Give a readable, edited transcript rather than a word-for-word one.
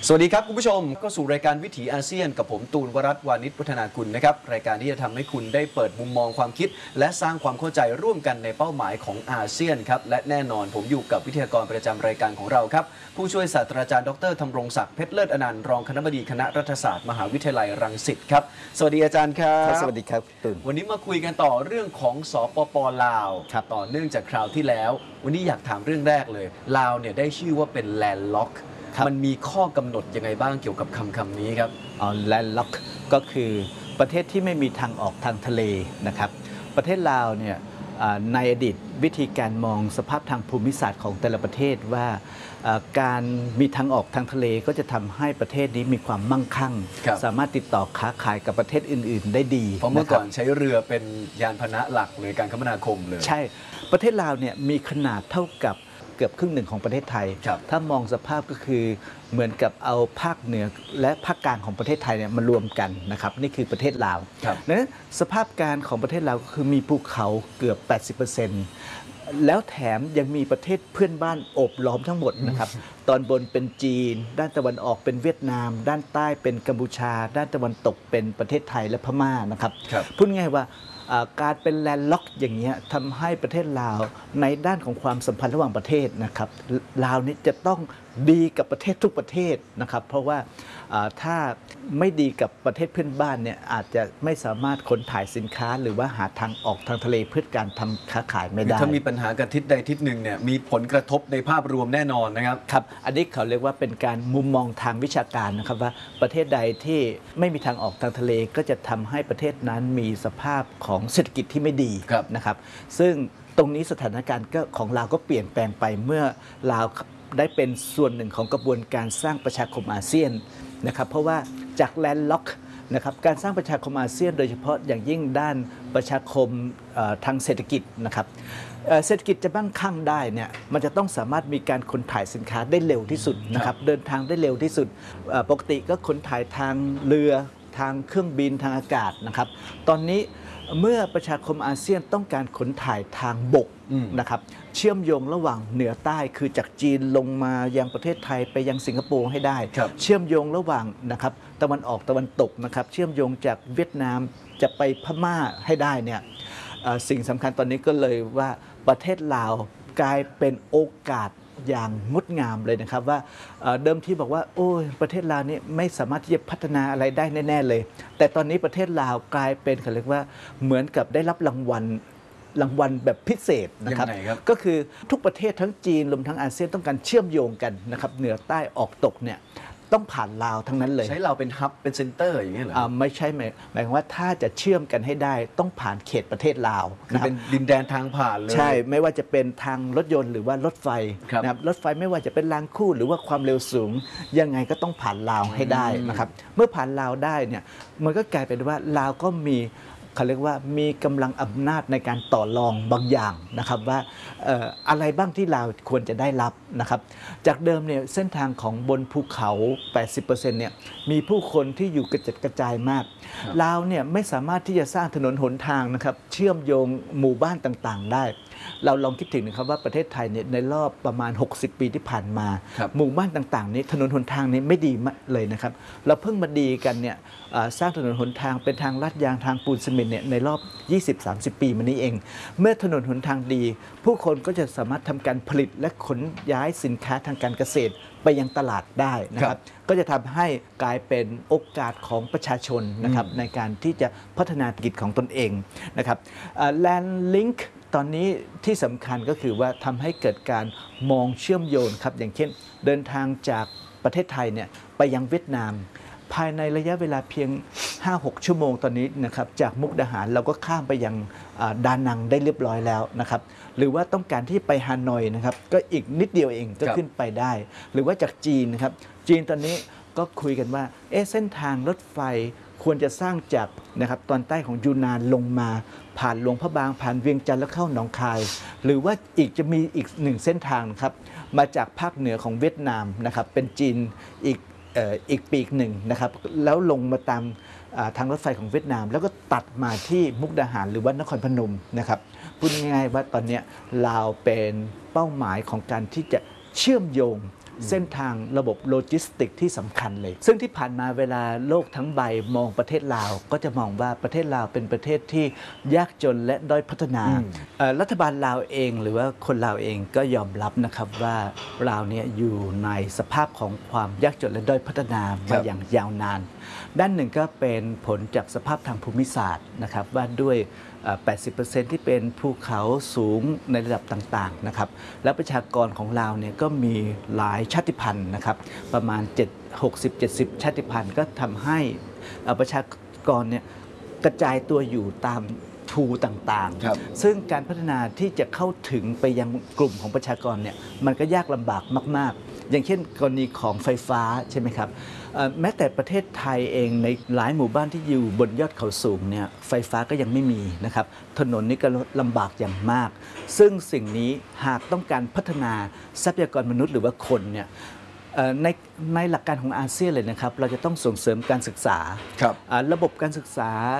สวัสดีครับคุณผู้ชมก็สู่รายการวิถีอาเซียนกับผมตูนวรัตน์วานิชวัฒนากุลนะครับรายการที่จะทำให้คุณได้เปิดมุมมองความคิดและสร้างความเข้าใจร่วมกันในเป้าหมายของอาเซียนครับและแน่นอนผมอยู่กับวิทยากรประจำรายการของเราครับผู้ช่วยศาสตราจารย์ดร.ธำรงศักดิ์เพชรเลิศอนันต์รองคณบดีคณะรัฐศาสตร์มหาวิทยาลัยรังสิตครับสวัสดีอาจารย์ครับสวัสดีครับตูนวันนี้มาคุยกันต่อเรื่องของสปป.ลาวต่อเนื่องจากคราวที่แล้ววันนี้อยากถามเรื่องแรกเลยลาวเนี่ยได้ชื่อว่าเป็นแลนด์ล็อกมันมีข้อกำหนดยังไงบ้างเกี่ยวกับคำนี้ครับแลนด์ล็อกก็คือประเทศที่ไม่มีทางออกทางทะเลนะครับประเทศลาวเนี่ยในอดีตวิธีการมองสภาพทางภูมิศาสตร์ของแต่ละประเทศว่าการมีทางออกทางทะเลก็จะทำให้ประเทศนี้มีความมั่งคั่งสามารถติดต่อค้าขายกับประเทศอื่นๆได้ดีเพราะเมื่อก่อนใช้เรือเป็นยานพาหนะหลักเลยการคมนาคมเลยใช่ประเทศลาวเนี่ยมีขนาดเท่ากับเกือบครึ่งหนึ่งของประเทศไทยถ้ามองสภาพก็คือเหมือนกับเอาภาคเหนือและภาคกลางของประเทศไทยเนี่ยมารวมกันนะครับนี่คือประเทศลาวนั้นสภาพการของประเทศลาวก็คือมีภูเขาเกือบ 80%แล้วแถมยังมีประเทศเพื่อนบ้านโอบล้อมทั้งหมดนะครับตอนบนเป็นจีนด้านตะวันออกเป็นเวียดนามด้านใต้เป็นกัมพูชาด้านตะวันตกเป็นประเทศไทยและพม่านะครับพูดง่ายว่าการเป็นแลนด์ล็อกอย่างนี้ทำให้ประเทศลาวในด้านของความสัมพันธ์ระหว่างประเทศนะครับลาวนี้จะต้องดีกับประเทศทุกประเทศนะครับเพราะว่าถ้าไม่ดีกับประเทศเพื่อนบ้านเนี่ยอาจจะไม่สามารถขนถ่ายสินค้าหรือว่าหาทางออกทางทะเลเพื่อการทำค้าขายไม่ได้ถ้ามีปัญหากับทิศใดทิศหนึ่งเนี่ยมีผลกระทบในภาพรวมแน่นอนนะครับครับอันนี้เขาเรียกว่าเป็นการมุมมองทางวิชาการนะครับว่าประเทศใดที่ไม่มีทางออกทางทะเลก็จะทำให้ประเทศนั้นมีสภาพของเศรษฐกิจที่ไม่ดีนะครับซึ่งตรงนี้สถานการณ์ของลาวก็เปลี่ยนแปลงไปเมื่อลาวได้เป็นส่วนหนึ่งของกระบวนการสร้างประชาคมอาเซียนนะครับเพราะว่าจากแลนด์ล็อกนะครับการสร้างประชาคมอาเซียนโดยเฉพาะอย่างยิ่งด้านประชาคมทางเศรษฐกิจนะครับเศรษฐกิจจะมั่งคั่งได้เนี่ยมันจะต้องสามารถมีการขนถ่ายสินค้าได้เร็วที่สุดนะครับเดินทางได้เร็วที่สุดปกติก็ขนถ่ายทางเรือทางเครื่องบินทางอากาศนะครับตอนนี้เมื่อประชาคมอาเซียนต้องการขนถ่ายทางบกนะครับเชื่อมโยงระหว่างเหนือใต้คือจากจีนลงมายังประเทศไทยไปยังสิงคโปร์ให้ได้เชื่อมโยงระหว่างนะครับตะวันออกตะวันตกนะครับเชื่อมโยงจากเวียดนามจะไปพม่าให้ได้เนี่ยสิ่งสำคัญตอนนี้ก็เลยว่าประเทศลาวกลายเป็นโอกาสอย่างงดงามเลยนะครับว่าเดิมที่บอกว่าโอ้ยประเทศลาวนี่ไม่สามารถที่จะพัฒนาอะไรได้แน่ๆเลยแต่ตอนนี้ประเทศลาวกลายเป็นเขาเรียกว่าเหมือนกับได้รับรางวัลแบบพิเศษนะครับก็คือทุกประเทศทั้งจีนรวมทั้งอาเซียนต้องการเชื่อมโยงกันนะครับเหนือใต้ออกตกเนี่ยต้องผ่านลาวทั้งนั้นเลยใช้เราเป็นฮับเป็นเซ็นเตอร์อย่างนี้เหรอไม่ใช่หมายความว่าถ้าจะเชื่อมกันให้ได้ต้องผ่านเขตประเทศลาวคือเป็นดินแดนทางผ่านเลยใช่ไม่ว่าจะเป็นทางรถยนต์หรือว่ารถไฟนะครับรถไฟไม่ว่าจะเป็นรางคู่หรือว่าความเร็วสูงยังไงก็ต้องผ่านลาวให้ได้นะครับเมื่อผ่านลาวได้เนี่ยมันก็กลายเป็นว่าลาวก็มีเขาเรียกว่ามีกำลังอำนาจในการต่อรองบางอย่างนะครับว่าอะไรบ้างที่ลาวควรจะได้รับนะครับจากเดิมเนี่ยเส้นทางของบนภูเขา 80% เนี่ยมีผู้คนที่อยู่กระจัดกระจายมากลาวเนี่ยไม่สามารถที่จะสร้างถนนหนทางนะครับเชื่อมโยงหมู่บ้านต่างๆได้เราลองคิดถึงนะครับว่าประเทศไทยเนี่ยในรอบประมาณ60 ปีที่ผ่านมาหมู่บ้านต่างๆนี้ถนนหนทางนี้ไม่ดีเลยนะครับเราเพิ่งมาดีกันเนี่ยสร้างถนนหนทางเป็นทางลาดยางทางปูนซีเมนต์เนี่ยในรอบ 20-30 ปีมานี้เองเมื่อถนนหนทางดีผู้คนก็จะสามารถทำการผลิตและขนย้ายสินค้าทางการเกษตรไปยังตลาดได้นะครับก็จะทำให้กลายเป็นโอกาสของประชาชนนะครับในการที่จะพัฒนาธุรกิจของตนเองนะครับแลนด์ลิงก์ตอนนี้ที่สำคัญก็คือว่าทำให้เกิดการมองเชื่อมโยงครับอย่างเช่นเดินทางจากประเทศไทยเนี่ยไปยังเวียดนามภายในระยะเวลาเพียง 5-6 ชั่วโมงตอนนี้นะครับจากมุกดาหารเราก็ข้ามไปยังดานังได้เรียบร้อยแล้วนะครับหรือว่าต้องการที่ไปฮานอยนะครับก็อีกนิดเดียวเองก็ขึ้นไปได้หรือว่าจากจีนนะครับจีนตอนนี้ก็คุยกันว่าเส้นทางรถไฟควรจะสร้างจากนะครับตอนใต้ของยูนานลงมาผ่านหลวงพระบางผ่านเวียงจันทร์แล้วเข้าหนองคายหรือว่าจะมีอีกหนึ่งเส้นทางครับมาจากภาคเหนือของเวียดนามนะครับเป็นจีนอีกปีกหนึ่งนะครับแล้วลงมาตามทางรถไฟของเวียดนามแล้วก็ตัดมาที่มุกดาหารหรือว่านครพนมนะครับพูดง่ายๆว่าตอนนี้ลาวเป็นเป้าหมายของการที่จะเชื่อมโยงเส้นทางระบบโลจิสติกที่สำคัญเลย ซึ่งที่ผ่านมาเวลาโลกทั้งใบมองประเทศลาวก็จะมองว่าประเทศลาวเป็นประเทศที่ยากจนและด้อยพัฒนารัฐบาลลาวเองหรือว่าคนลาวเองก็ยอมรับนะครับว่าลาวเนี่ยอยู่ในสภาพของความยากจนและด้อยพัฒนามาอย่างยาวนาน ด้านหนึ่งก็เป็นผลจากสภาพทางภูมิศาสตร์นะครับว่าด้วย 80% ที่เป็นภูเขาสูงในระดับต่างๆนะครับและประชากรของลาวเนี่ยก็มีหลายชาติพันธุ์นะครับประมาณ 60-70 ชาติพันธุ์ก็ทำให้ประชากรเนี่ยกระจายตัวอยู่ตามภูต่างๆซึ่งการพัฒนาที่จะเข้าถึงไปยังกลุ่มของประชากรเนี่ยมันก็ยากลำบากมากๆอย่างเช่นกรณีของไฟฟ้าใช่ไหมครับแม้แต่ประเทศไทยเองในหลายหมู่บ้านที่อยู่บนยอดเขาสูงเนี่ยไฟฟ้าก็ยังไม่มีนะครับถนนนี่ก็ลำบากอย่างมากซึ่งสิ่งนี้หากต้องการพัฒนาทรัพยากรมนุษย์หรือว่าคนเนี่ยในหลักการของอาเซียนเลยนะครับเราจะต้องส่งเสริมการศึกษาระบบการศึกษา